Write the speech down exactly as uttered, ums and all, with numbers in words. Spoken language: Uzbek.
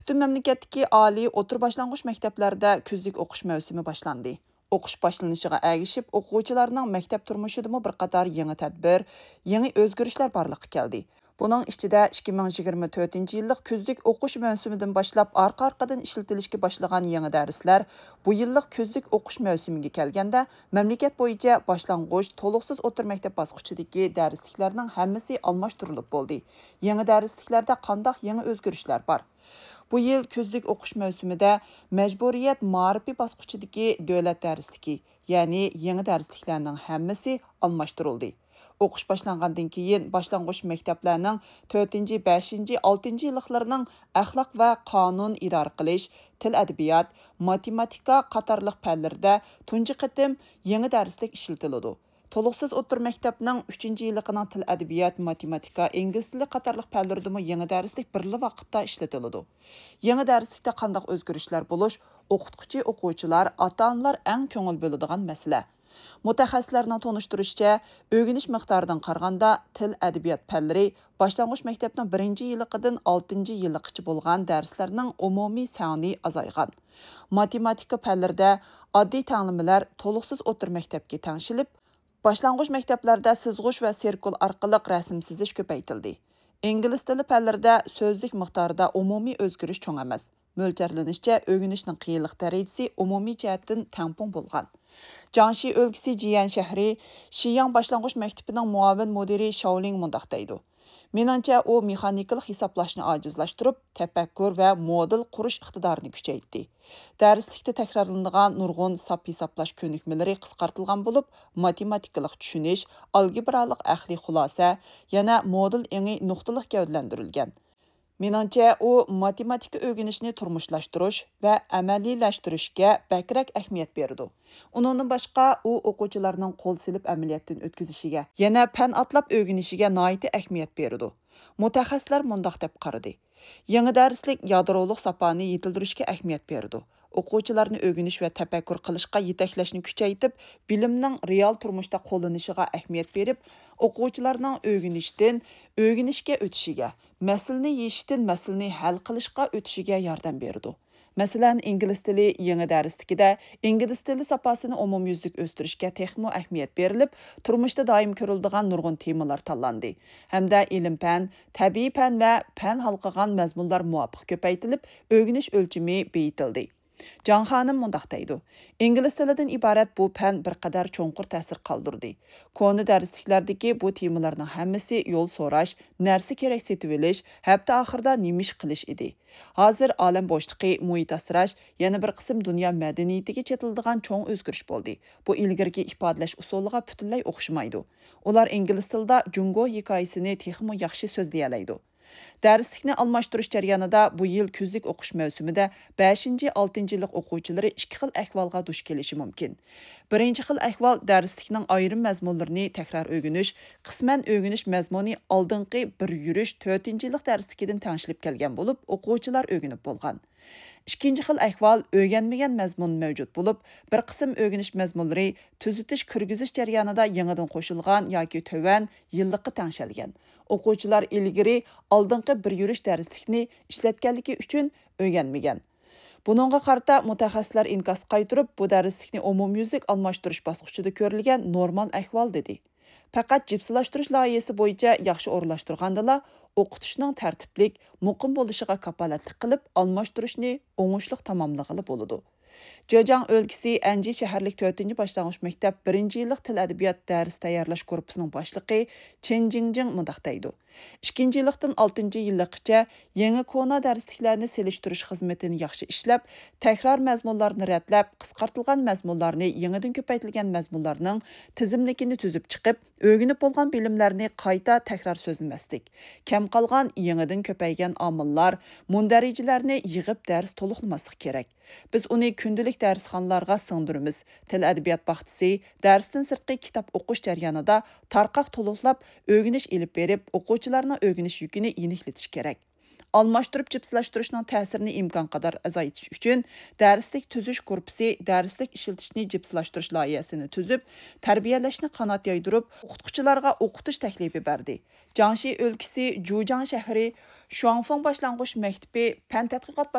Bütün memleketteki ali otur başlangıç mekteplerde küzlük okuş mevsimi başlandı. Okuş başlanışıga ergişip, okuvchilarning mektep turmushidimi bir qator yangi tadbir, yangi o'zgarishlar barliqqa keldi. Buning ichida ikki ming yigirma to'rtinchi yillik kuzlik o'qish mavsumidan boshlab orqa-orqadan ishlatilishga boshlagan yangi darslar bu yillik kuzlik o'qish mavsumiga kelganda mamlakat bo'yicha boshlang'ich to'liqsiz o'tir maktab bosqichidagi darsliklarning hammasi almashtirilib bo'ldi. Yangi darsliklarda qanday yangi o'zgarishlar bor? Bu yil kuzlik o'qish mavsumida majburiyat ma'rifiy bosqichidagi davlat darsligi, ya'ni yangi darsliklarning hammasi almashtirildi. O'qish boshlangandan keyin boshlang'ich maktablarning to'rtinchi, beshinchi, oltinchi yilliklarining axloq va qonun idora qilish, til adabiyot, matematika qatorliq fanlarda tunji qatim yangi darslik ishlatiladi. To'liqsiz o'tir maktabning uchinchi yilliqining til adabiyot, matematika, ingliz tili qatorliq fanlardami yangi darslik birli vaqtda ishlatiladi. Yangi darslikda qanday o'zgarishlar bo'lish, o'qituvchi, o'quvchilar, ota-onalar eng ko'ngil bo'ladigan masala. Mutaxassislarning tonishtirishicha, o'rganish miqdoridan qaraganda til adabiyot fanlari boshlang'ich maktabning birinchi yilliqidan oltinchi yilliqgacha bo'lgan darslarning umumiy soni azaygan. Matematika fanlarida oddiy tanlamalar to'liqsiz o'tir maktabga tangshilib, boshlang'ich maktablarda sizg'ish va sirkul orqali rasm sizish ko'paytirildi. Ingliz tili fanlarida so'zlik miqdorida umumiy o'zgarish cho'ng emas. Mo'ljallanishcha o'rganishning qiyinlik darajasi umumiy jihatdan tangpung bo'lgan. Jiangxi o'lkasi Jiyan shahri Shiyang boshlang'ich maktabining muavin mudiri Shaoling mundaq deydi. Menimcha u mexanikal hisoblashni ojizlashtirib, tafakkur va model qurish iqtidorini kuchaytirdi. Darslikda takrorlanadigan nurg'un sap hisoblash ko'nikmalari qisqartirilgan bo'lib, matematikalik tushunish, algebralik aqliy xulosa, yana model yangi nuqtaliq gavdalantirilgan. Menimcha u matematika o'rganishni turmushlaштырыш va amaliylashtirishga bakrak ahamiyat berdi. Undan boshqa u o'quvchilarning qo'l silib amaliyotdan o'tkazishiga, yana fan atlab o'rganishiga nihoyat ahamiyat berdi. Mutaxassislar mundaq deb qaradi. Yangi darslik yadroliq safoni yetildirishga ahamiyat berdi. O'quvchilarni o'rganish va tafakkur qilishga yetaklashni kuchaytirib, bilimning real turmushda qo'llanishiga ahamiyat berib, o'quvchilarning o'rganishdan o'rganishga o'tishiga, masalani yechishdan masalani hal qilishga o'tishiga yordam berdi. Masalan, ingliz tili yangi darslikida ingliz tili safosini umumyuzlik o'stirishga texmo ahamiyat berilib, turmushda doim ko'riladigan nurg'un temalar tanlandi. Hamda ilm-fan, tabiiy fan va fan halqagan mazmunlar muvofiq ko'paytirilib, o'rganish o'lchami beyitildi. Can Xanim mundaq deydi. İngliz tilidan iborat bu fan bir qadar cho'nqur ta'sir qoldirdi. Koni darsliklardagi bu temalarning hammasi yo'l so'rash, narsa kerak setib olish, hatto oxirida nimish qilish edi. Hozir olam bo'shliqi, muhit asrash, yana bir qism dunyo madaniyatiga chetiladigan cho'ng o'zgarish bo'ldi. Bu ilgirki ifodalash usuliga butunlay o'xshamaydi. Ular ingliz tilida Jungo hikoyasini texmo yaxshi so'zlay oladi. Darslikni almashtirish jarayonida bu yil kuzlik o'qish mavsumida beshinchi oltinchi yillik o'quvchilari ikki xil ahvolga duch kelishi mumkin. Birinchi xil ahvol darslikning ayrim mazmunlarini takror o'rganish, qisman o'rganish mazmuni oldingi bir yurish to'rtinchi yillik darsligidan tangshilib kelgan bo'lib, o'quvchilar o'rganib bo'lgan. Ikkinchi xil ahvol o'rganmagan mazmun mavjud bo'lib, bir qism o'rganish mazmunlari tuzitish kirgizish jarayonida yangidan qo'shilgan yoki to'van yillikqa tangshalgan. O'quvchilar ilgari oldingi bir yurish darslikni ishlatganligi uchun o'rganmagan. Buningga qarata mutaxassislar inkas qaytirib, bu darslikni umumyuzlik almashtirish bosqichida ko'rilgan normal ahvol dedi. Faqat jipslashtirish loyihasi bo'yicha yaxshi o'rlashtirgandala, o'qitishning tartiblik, muqim bo'lishiga kapolatlik qilib, almashtirishni o'ngishli tamomlag'ili bo'ladi. Zhejiang o'lkasi Anji shaharlik to'rtinchi boshlang'ich maktab birinchi yillik til adabiyot dars tayyorlash korpusining boshlig'i Chen Jingjing mundaq deydi. ikkinchi yillikdan oltinchi yillikgacha yangi kona darsliklarni selishtirish xizmatini yaxshi ishlab, takror mazmunlarni ratlab, qisqartirilgan mazmunlarni yangidan ko'paytirilgan mazmunlarning tizimligini tuzib chiqib, o'rganib bo'lgan bilimlarni qayta takror so'zlamaslik, kam qolgan yangidan ko'paygan omillar, mundarijalarni yig'ib dars to'liqlamaslik kerak. Biz uni kundalik darsxonalarga singdiramiz. Til adabiyot baxtisi darsdan sirtqi kitob o'qish jarayonida tarqoq to'liqlab o'rganish ilib berib, o'quvchilarning o'rganish yukini yeniklatish kerak. Almashtirib jipslashtirishning ta'sirini imkon qadar azaytish uchun darslik tuzish korpusi darslik ishlatishni jipslashtirish loyihasini tuzib, tarbiyalashni qanot yoydirib, o'qituvchilarga o'qitish taklifi berdi. Jiangxi o'lkasi Zhujiang shahri Shuangfeng boshlang'ich maktabi fan tadqiqot